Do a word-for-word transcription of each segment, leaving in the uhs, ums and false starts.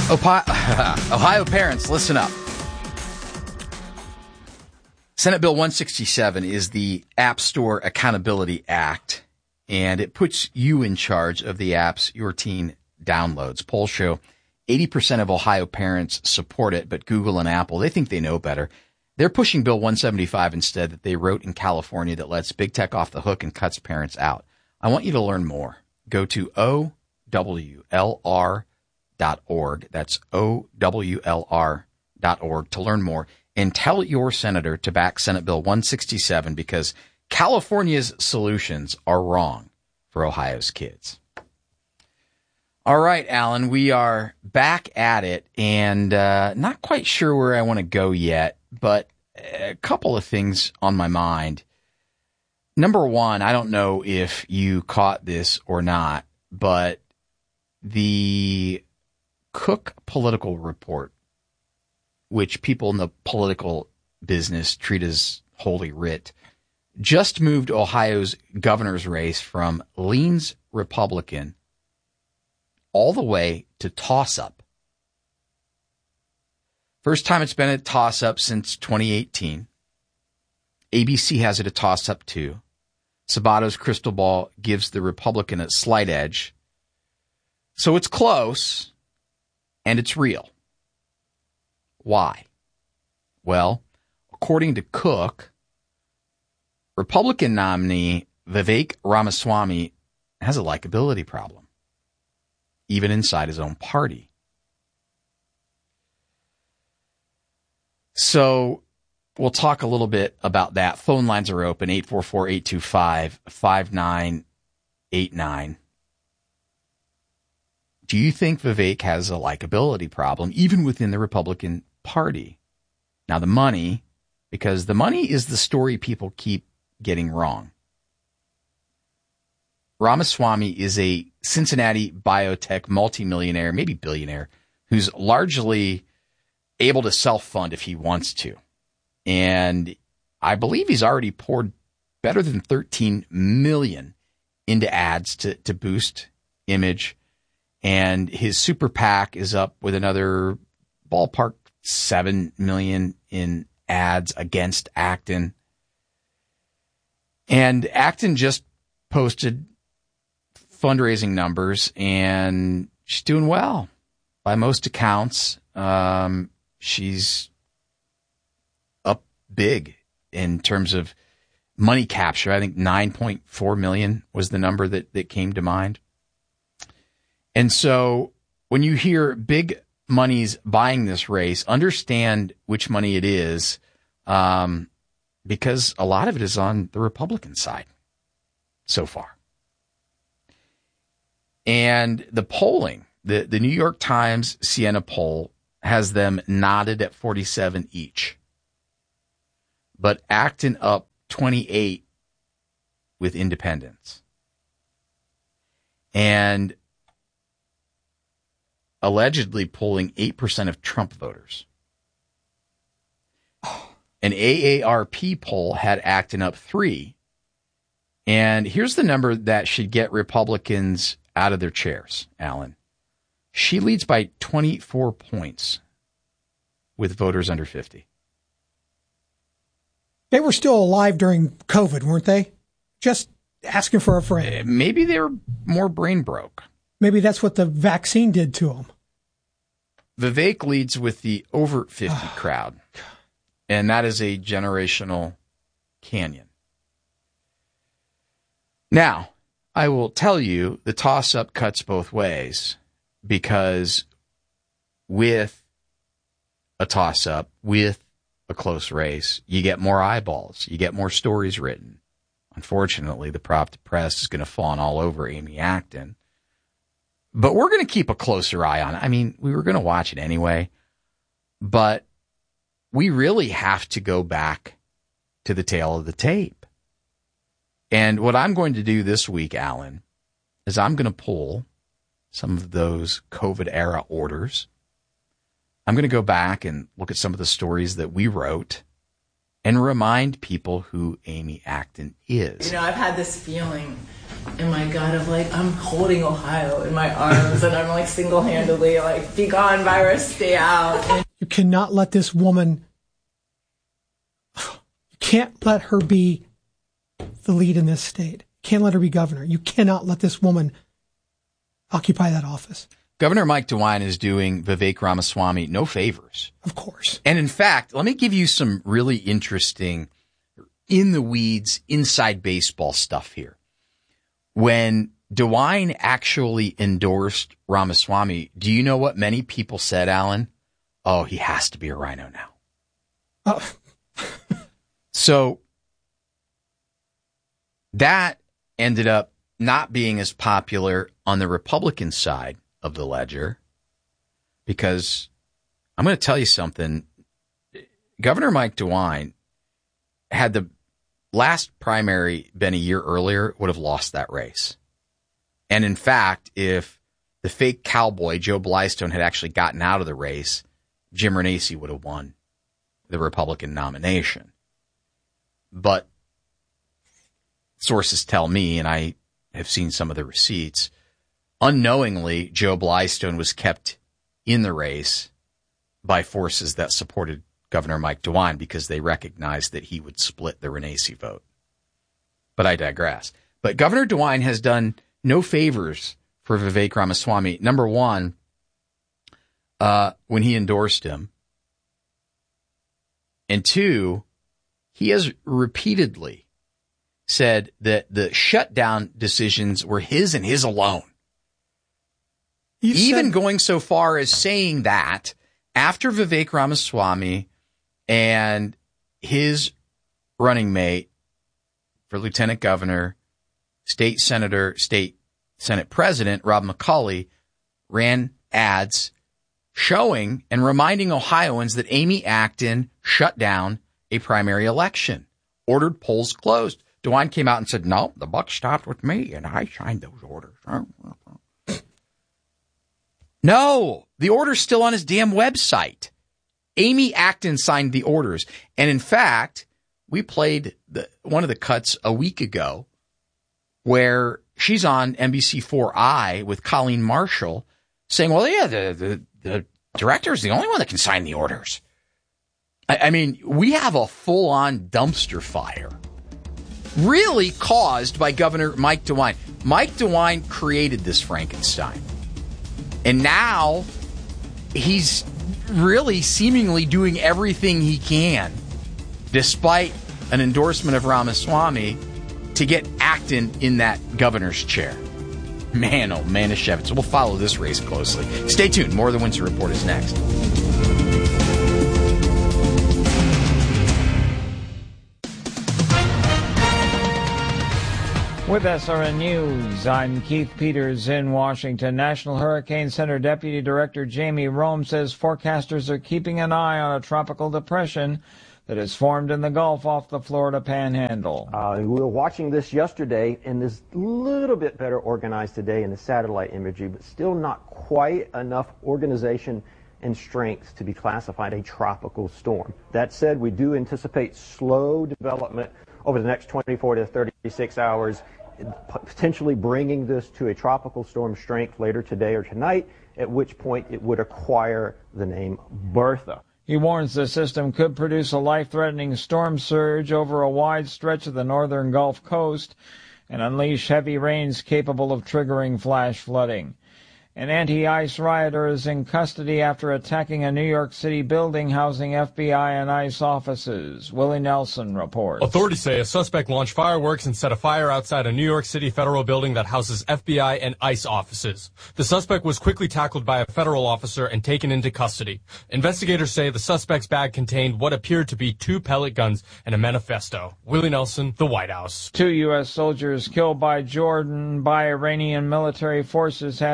Ohio parents, listen up. Senate Bill one sixty-seven is the App Store Accountability Act, and it puts you in charge of the apps your teen downloads. Polls show eighty percent of Ohio parents support it, but Google and Apple, they think they know better. They're pushing Bill one seventy-five instead that they wrote in California that lets big tech off the hook and cuts parents out. I want you to learn more. Go to O W L R dot org. That's O W L R dot org to learn more. And tell your senator to back Senate Bill one sixty-seven because California's solutions are wrong for Ohio's kids. All right, Alan, we are back at it, and uh, not quite sure where I want to go yet, but a couple of things on my mind. Number one, I don't know if you caught this or not, but the Cook Political Report, which people in the political business treat as holy writ, just moved Ohio's governor's race from leans Republican all the way to toss-up. First time it's been a toss-up since twenty eighteen. A B C has it a toss-up too. Sabato's crystal ball gives the Republican a slight edge. So it's close, and it's real. Why? Well, according to Cook, Republican nominee Vivek Ramaswamy has a likability problem, even inside his own party. So we'll talk a little bit about that. Phone lines are open, eight four four, eight two five, five nine eight nine. Do you think Vivek has a likability problem, even within the Republican Party? Now, the money, because the money is the story people keep getting wrong. Ramaswamy is a Cincinnati biotech multimillionaire, maybe billionaire, who's largely able to self-fund if he wants to. And I believe he's already poured better than thirteen million dollars into ads to, to boost image. And his super PAC is up with another ballpark seven million dollars in ads against Acton. And Acton just posted fundraising numbers, and she's doing well. By most accounts, um, she's up big in terms of money capture. I think nine point four million dollars was the number that, that came to mind. And so when you hear big money's buying this race, understand which money it is, um, because a lot of it is on the Republican side so far. And the polling, the, the New York Times Siena poll has them knotted at forty-seven each, but Acton up twenty-eight with independents. And allegedly polling eight percent of Trump voters. An A A R P poll had Acton up three. And here's the number that should get Republicans out of their chairs, Alan. She leads by twenty-four points with voters under fifty. They were still alive during COVID, weren't they? Just asking for a friend. Maybe they were more brain broke. Maybe that's what the vaccine did to them. Vivek leads with the over fifty crowd, and that is a generational canyon. Now, I will tell you the toss-up cuts both ways, because with a toss-up, with a close race, you get more eyeballs, you get more stories written. Unfortunately, the prop press is going to fawn all over Amy Acton. But we're going to keep a closer eye on it. I mean, we were going to watch it anyway, but we really have to go back to the tail of the tape. And what I'm going to do this week, Alan, is I'm going to pull some of those COVID-era orders. I'm going to go back and look at some of the stories that we wrote and remind people who Amy Acton is. You know, I've had this feeling in my gut of like, I'm holding Ohio in my arms and I'm like single-handedly like, be gone, virus, stay out. You cannot let this woman, you can't let her be the lead in this state. You can't let her be governor. You cannot let this woman occupy that office. Governor Mike DeWine is doing Vivek Ramaswamy no favors. Of course. And in fact, let me give you some really interesting in the weeds, inside baseball stuff here. When DeWine actually endorsed Ramaswamy, do you know what many people said, Alan? Oh, he has to be a rhino now. Oh. So that ended up not being as popular on the Republican side of the ledger, because I'm going to tell you something. Governor Mike DeWine, had the last primary been a year earlier, would have lost that race. And in fact, if the fake cowboy, Joe Blystone, had actually gotten out of the race, Jim Renacci would have won the Republican nomination. But sources tell me, and I have seen some of the receipts, unknowingly, Joe Blystone was kept in the race by forces that supported Governor Mike DeWine because they recognized that he would split the Renacci vote. But I digress. But Governor DeWine has done no favors for Vivek Ramaswamy. Number one, uh, when he endorsed him. And two, he has repeatedly said that the shutdown decisions were his and his alone. You Even said- going so far as saying that after Vivek Ramaswamy and his running mate for lieutenant governor, state senator, state Senate president, Rob McCauley, ran ads showing and reminding Ohioans that Amy Acton shut down a primary election, ordered polls closed. DeWine came out and said, no, the buck stopped with me, and I signed those orders. No, the order's still on his damn website. Amy Acton signed the orders. And in fact, we played the, one of the cuts a week ago where she's on N B C four I with Colleen Marshall saying, well, yeah, the, the, the director is the only one that can sign the orders. I, I mean, we have a full-on dumpster fire, really caused by Governor Mike DeWine. Mike DeWine created this Frankenstein. And now he's really seemingly doing everything he can, despite an endorsement of Ramaswamy, to get Acton in that governor's chair. Man, oh, Manischewitz. We'll follow this race closely. Stay tuned. More of the Windsor Report is next. With S R N News, I'm Keith Peters in Washington. National Hurricane Center Deputy Director Jamie Rome says forecasters are keeping an eye on a tropical depression that has formed in the Gulf off the Florida Panhandle. Uh, we were watching this yesterday, and is a little bit better organized today in the satellite imagery, but still not quite enough organization and strength to be classified a tropical storm. That said, we do anticipate slow development over the next twenty-four to thirty-six hours, potentially bringing this to a tropical storm strength later today or tonight, at which point it would acquire the name Bertha. He warns the system could produce a life-threatening storm surge over a wide stretch of the northern Gulf Coast and unleash heavy rains capable of triggering flash flooding. An anti-ICE rioter is in custody after attacking a New York City building housing F B I and ICE offices. Willie Nelson reports. Authorities say a suspect launched fireworks and set a fire outside a New York City federal building that houses F B I and ICE offices. The suspect was quickly tackled by a federal officer and taken into custody. Investigators say the suspect's bag contained what appeared to be two pellet guns and a manifesto. Willie Nelson, the White House. Two U S soldiers killed by Jordan by Iranian military forces have been identified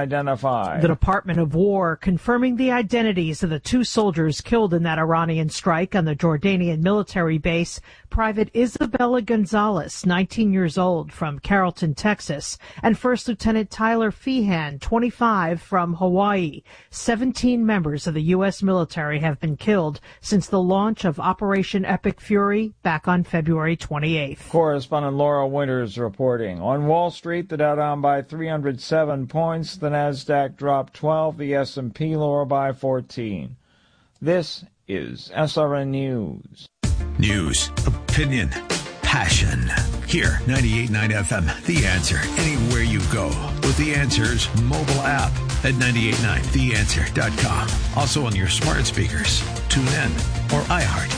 identified. The Department of War confirming the identities of the two soldiers killed in that Iranian strike on the Jordanian military base. Private Isabella Gonzalez, nineteen years old, from Carrollton, Texas, and First Lieutenant Tyler Feehan, twenty-five, from Hawaii. seventeen members of the U S military have been killed since the launch of Operation Epic Fury back on February twenty-eighth. Correspondent Laura Winters reporting. On Wall Street, the Dow down by three hundred seven points, the Nasdaq dropped twelve, the S and P lower by fourteen. This is S R N News. News, opinion, passion. Here, ninety-eight point nine F M, The Answer. Anywhere you go with The Answer's mobile app at ninety-eight point nine the answer dot com. Also on your smart speakers. Tune in or iHeart.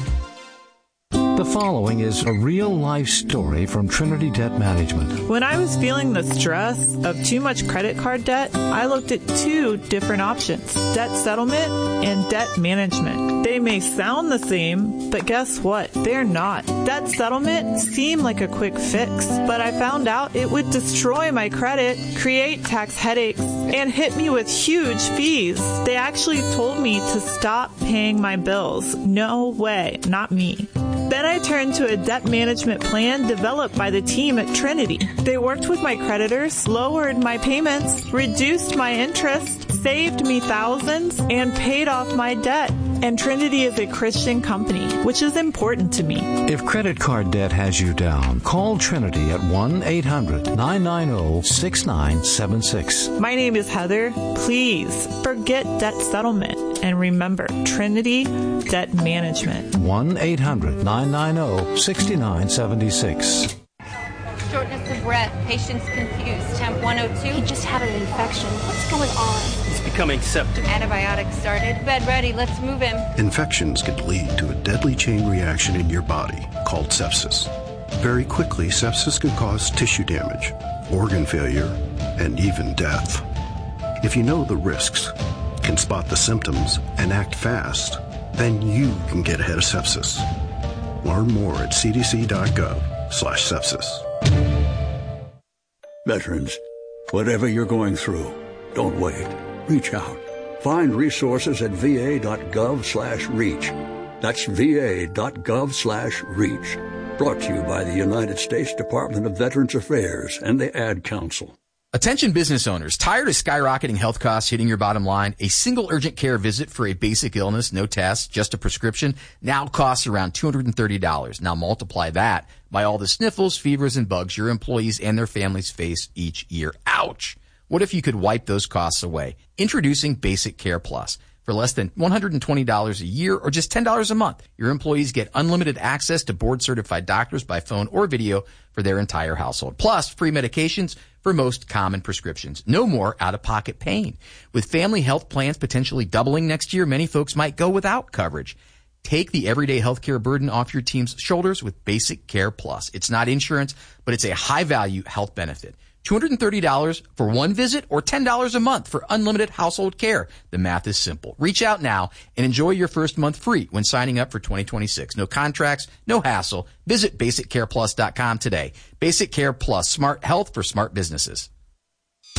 The following is a real-life story from Trinity Debt Management. When I was feeling the stress of too much credit card debt, I looked at two different options, debt settlement and debt management. They may sound the same, but guess what? They're not. Debt settlement seemed like a quick fix, but I found out it would destroy my credit, create tax headaches, and hit me with huge fees. They actually told me to stop paying my bills. No way, not me. Then I turned to a debt management plan developed by the team at Trinity. They worked with my creditors, lowered my payments, reduced my interest, saved me thousands, and paid off my debt. And Trinity is a Christian company, which is important to me. If credit card debt has you down, call Trinity at one eight hundred nine nine zero six nine seven six. My name is Heather. Please forget debt settlement and remember Trinity Debt Management. one eight hundred nine nine zero six nine seven six. Shortness of breath, patient's confused, temp one oh two. He just had an infection. What's going on? He's becoming septic. Antibiotics started. Bed ready, let's move him. Infections can lead to a deadly chain reaction in your body called sepsis. Very quickly, sepsis can cause tissue damage, organ failure, and even death. If you know the risks, can spot the symptoms, and act fast, then you can get ahead of sepsis. Learn more at c d c dot gov slash sepsis. Veterans, whatever you're going through, don't wait. Reach out. Find resources at v a dot gov slash reach. That's v a dot gov slash reach. Brought to you by the United States Department of Veterans Affairs and the Ad Council. Attention business owners, tired of skyrocketing health costs hitting your bottom line? A single urgent care visit for a basic illness, no test, just a prescription, now costs around two hundred thirty dollars. Now multiply that by all the sniffles, fevers, and bugs your employees and their families face each year. Ouch! What if you could wipe those costs away? Introducing Basic Care Plus. For less than one hundred twenty dollars a year or just ten dollars a month, your employees get unlimited access to board-certified doctors by phone or video for their entire household. Plus, free medications for most common prescriptions. No more out-of-pocket pain. With family health plans potentially doubling next year, many folks might go without coverage. Take the everyday healthcare burden off your team's shoulders with Basic Care Plus. It's not insurance, but it's a high-value health benefit. two hundred thirty dollars for one visit or ten dollars a month for unlimited household care. The math is simple. Reach out now and enjoy your first month free when signing up for twenty twenty-six. No contracts, no hassle. Visit basic care plus dot com today. Basic Care Plus, smart health for smart businesses.